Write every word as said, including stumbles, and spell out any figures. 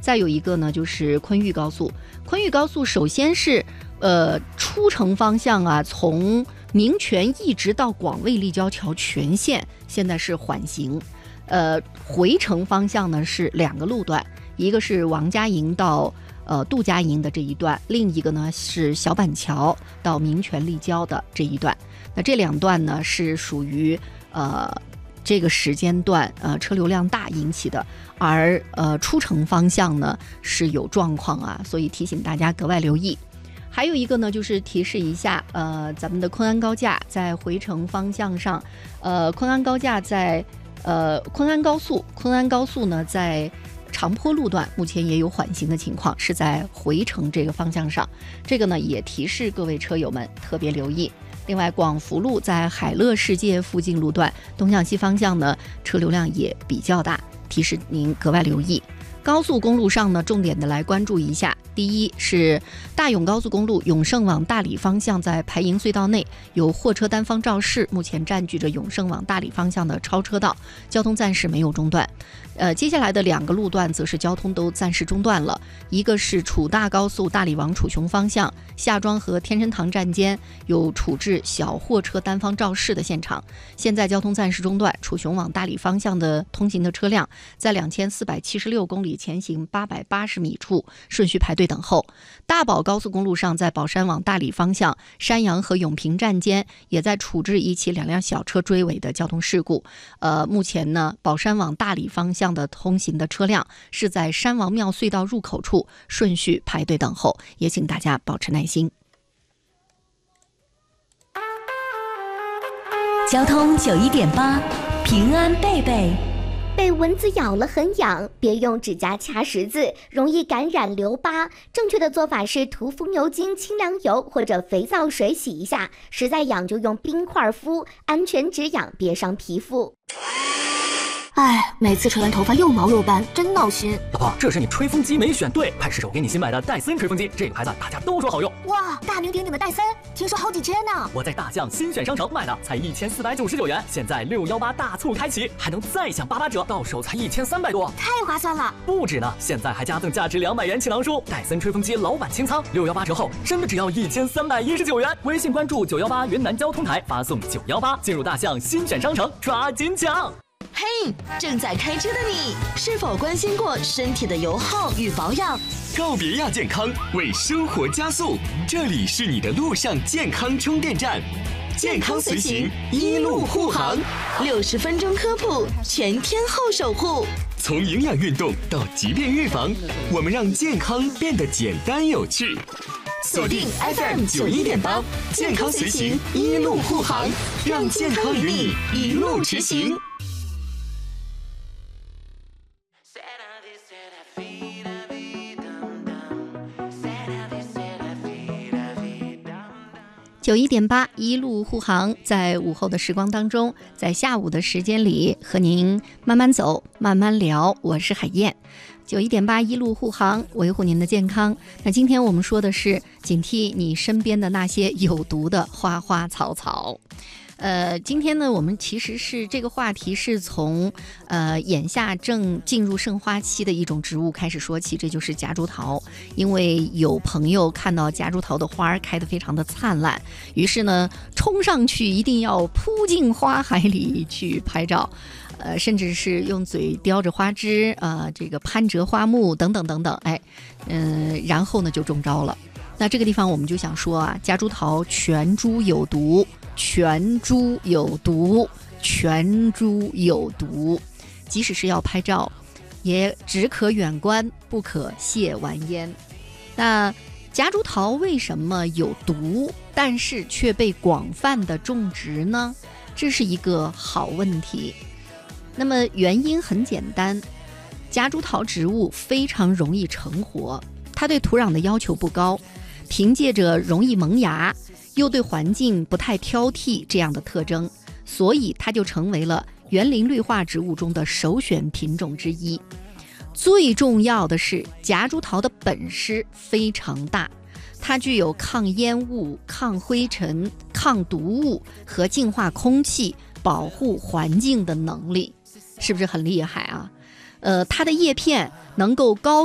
再有一个呢就是昆玉高速。昆玉高速首先是呃出城方向啊，从民权一直到广卫立交桥全线现在是缓行。呃，回程方向呢是两个路段，一个是王家营到呃杜家营的这一段，另一个呢是小板桥到民权立交的这一段。那这两段呢是属于呃这个时间段呃车流量大引起的，而呃出城方向呢是有状况啊，所以提醒大家格外留意。还有一个呢，就是提示一下，呃，咱们的昆安高架在回程方向上，呃，昆安高架在呃昆安高速，昆安高速呢在长坡路段目前也有缓行的情况，是在回程这个方向上，这个呢也提示各位车友们特别留意。另外，广福路在海乐世界附近路段东向西方向呢车流量也比较大，提示您格外留意。高速公路上呢，重点的来关注一下。第一是大永高速公路永胜往大理方向，在排营隧道内有货车单方肇事，目前占据着永胜往大理方向的超车道，交通暂时没有中断。呃，接下来的两个路段则是交通都暂时中断了，一个是楚大高速大理往楚雄方向，夏庄和天神堂站间有处置小货车单方肇事的现场，现在交通暂时中断，楚雄往大理方向的通行的车辆在两千四百七十六公里前行八百八十米处顺序排队等候。大宝高速公路上，在宝山往大理方向山阳和永平站间也在处置一起两辆小车追尾的交通事故。呃，目前呢，宝山往大理方向的通行的车辆是在山王庙隧道入口处顺序排队等候，也请大家保持耐心。 交通九一点八，平安贝贝。 被蚊子咬了很痒，别用指甲掐十字，容易感染留疤。正确的做法是涂风油精、清凉油或者肥皂水洗一下，实在痒就用冰块敷，安全止痒，别伤皮肤。 哎，每次吹完头发又毛又斑，真闹心。 老婆，这是你吹风机没选对，快试试我给你新买的戴森吹风机，这个牌子大家都说好用。 哇，大名鼎鼎的戴森，听说好几千呢。 我在大象新选商城买的，才一千四百九十九元，现在六幺八大促开启，还能再享八八折，到手才一千三百多， 太划算了。 不止呢，现在还加赠价值两百元气囊书，戴森吹风机老板清仓，六幺八折后真的只要一千三百一十九元。微信关注九幺八云南交通台，发送九幺八进入大象新选商城，抓紧抢。 嘿，正在开车的你，是否关心过身体的油耗与保养？ 告别亚健康，为生活加速，这里是你的路上健康充电站，健康随行，一路护航， 六十分钟科普，全天候守护。 从营养运动到疾病预防，我们让健康变得简单有趣。锁定 F M 九一点八，健康随行，一路护航，让健康与你一路驰行。 九一点八一路护航，在午后的时光当中，在下午的时间里和您慢慢走，慢慢聊。我是海燕。九一点八一路护航，维护您的健康。那今天我们说的是警惕你身边的那些有毒的花花草草。呃，今天呢，我们其实是这个话题是从呃眼下正进入盛花期的一种植物开始说起，这就是夹竹桃。因为有朋友看到夹竹桃的花开得非常的灿烂，于是呢，冲上去一定要扑进花海里去拍照。呃，甚至是用嘴叼着花枝，呃，这个攀折花木等等等等，哎，嗯、呃，然后呢就中招了。那这个地方我们就想说啊，夹竹桃全株有毒，全株有毒，全株有毒。即使是要拍照，也只可远观，不可亵玩焉。那夹竹桃为什么有毒，但是却被广泛的种植呢？这是一个好问题。那么原因很简单，夹竹桃植物非常容易成活，它对土壤的要求不高，凭借着容易萌芽，又对环境不太挑剔这样的特征，所以它就成为了园林绿化植物中的首选品种之一。最重要的是，夹竹桃的本事非常大，它具有抗烟雾、抗灰尘、抗毒物和净化空气、保护环境的能力，是不是很厉害啊？呃，它的叶片能够高